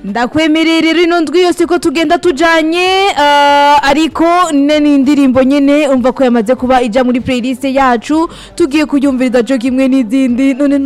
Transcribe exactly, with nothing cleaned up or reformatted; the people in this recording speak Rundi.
ndakwemerera rino ndwi yose ko tugenda tujanye uh, ariko n'indirimbo nyene umva ko yamaze kuba ija muri playlist yacu tugiye kuyumviriza jo kimwe n'izindi none